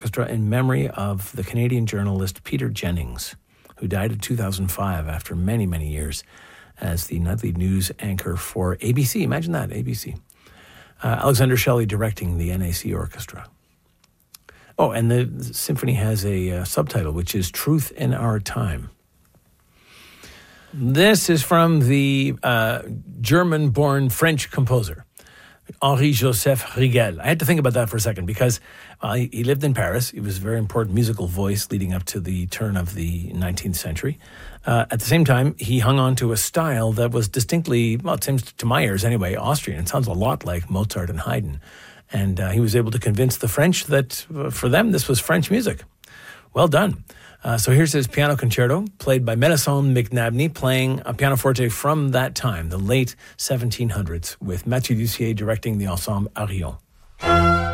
Orchestra in memory of the Canadian journalist Peter Jennings, who died in 2005 after many, many years as the nightly news anchor for ABC. Imagine that, ABC. Alexander Shelley directing the NAC Orchestra. Oh, and the symphony has a subtitle, which is Truth in Our Time. This is from the German-born French composer, Henri-Joseph Rigel. I had to think about that for a second because he lived in Paris. He was a very important musical voice leading up to the turn of the 19th century. At the same time, he hung on to a style that was distinctly, well, it seems to my ears anyway, Austrian. It sounds a lot like Mozart and Haydn. And he was able to convince the French that for them, this was French music. Well done. So here's his piano concerto, played by Melisande McNabney, playing a pianoforte from that time, the late 1700s, with Mathieu Dussier directing the ensemble Arion.